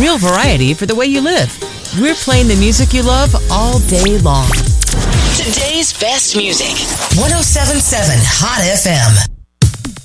Real variety for the way you live. We're playing the music you love all day long. Today's best music. 107.7 Hot FM.